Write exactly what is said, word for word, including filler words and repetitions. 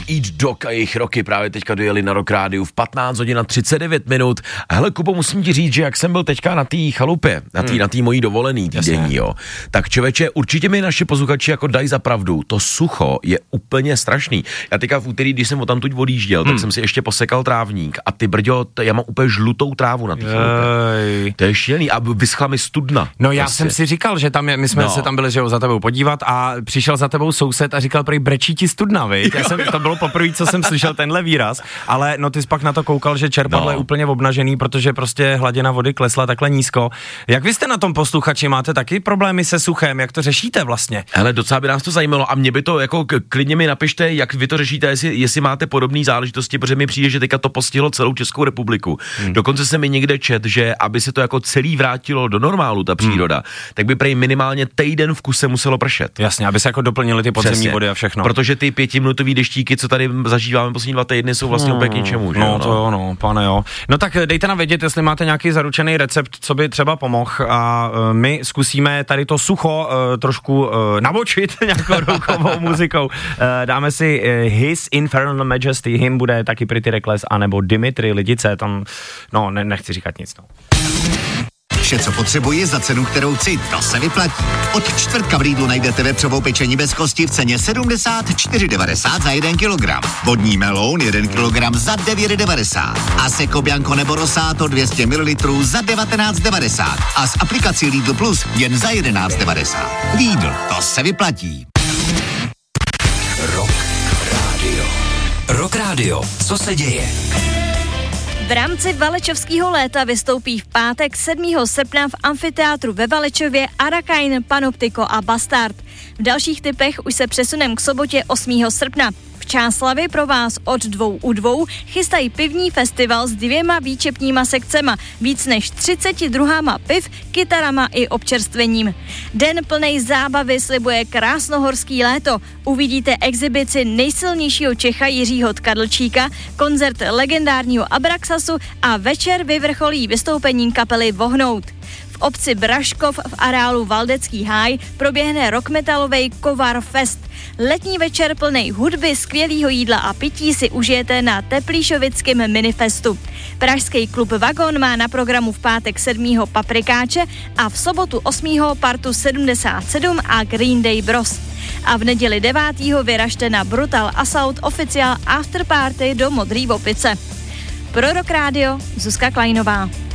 Eat Dog a jejich roky právě teďka dojeli na Rock Rádiu v patnáct hodin a třicet devět minut. Hele, Kubo, musím ti říct, že jak jsem byl teďka na té chalupě, na té hmm. na té mojí dovolený týdenní, jo, tak člověče, určitě mi naši posluchači jako dají za pravdu, to sucho je úplně strašný. Já teďka v úterý, když jsem o tamtuť odjížděl, hmm. tak jsem si ještě posekal trávník a ty brďo, t- já mám úplně žlutou trávu na té chalupě. To je šílený a vyschla mi studna. No já jsem si říkal, že tam je, my jsme no. se tam byli, že ho za tebou podívat a přišel za tebou soused a říkal, prej brečí ti studna, viď? Já jsem, to bylo poprvé, co jsem slyšel tenhle výraz, ale no ty jsi pak na to koukal, že čerpadlo no. je úplně obnažený, protože prostě hladina vody klesla takhle nízko. Jak vy jste na tom, posluchači, máte taky problémy se suchem, jak to řešíte vlastně? Hele, docela by nás to zajímalo a mě by to jako klidně mi napište, jak vy to řešíte, jestli, jestli máte podobné záležitosti, protože mi přijde, že teďka to postihlo celou Českou republiku. Hmm. Dokonce se mi někde čet, že aby se to jako celý vrátilo do normálu, ta příroda, hmm. tak by prej minimálně týden v kuse muselo pršet. Jasně, aby se jako doplnili ty podzemní Přesně. vody a všechno. Protože ty pětiminutový deštíky, co tady zažíváme poslední dva týdny, jsou vlastně úplně k ničemu, že? No, to jo, no, pane jo. No tak dejte nám vědět, jestli máte nějaký zaručený recept, co by třeba pomohl a uh, my zkusíme tady to sucho uh, trošku uh, nabočit nějakou roukovou muzikou. Uh, dáme si uh, His Infernal Majesty, him bude taky Pretty Reckless, anebo Dimitri Lidice, tam, no, ne, nechci říkat nic, no. Vše, co potřebuji za cenu, kterou chci, to se vyplatí. Od čtvrtka v Lidlu najdete vepřovou pečení bez kosti v ceně sedmdesát čtyři devadesát za jeden kilogram. Vodní meloun jeden kilogram za devět devadesát. A Seco Bianco nebo Rosato dvě stě mililitrů za devatenáct devadesát. A s aplikací Lidl Plus jen za jedenáct devadesát. Lidl, to se vyplatí. Rock Radio. Rock Radio. Co se děje? V rámci Valečovského léta vystoupí v pátek sedmého srpna v amfiteátru ve Valečově Arakain, Panoptiko a Bastard. V dalších typech už se přesunem k sobotě osmého srpna. V Čáslavi pro vás od dvou u dvou chystají pivní festival s dvěma výčepníma sekcema, víc než třiceti druhama piv, kytarama i občerstvením. Den plnej zábavy slibuje krásnohorský léto. Uvidíte exibici nejsilnějšího Čecha Jiřího Tkadlčíka, koncert legendárního Abraxasu a večer vyvrcholí vystoupením kapely Vohnout. V obci Braškov v areálu Valdecký háj proběhne rockmetalovej Kovar Fest. Letní večer plnej hudby, skvělýho jídla a pití si užijete na Teplíšovickém minifestu. Pražský klub Vagon má na programu v pátek sedmého Paprikáče a v sobotu osmého Partu sedmdesát sedm a Green Day Bros. A v neděli devátého vyražte na Brutal Assault Official Afterparty do Modrý Opice. Pro Rock Radio Zuzka Klajnová.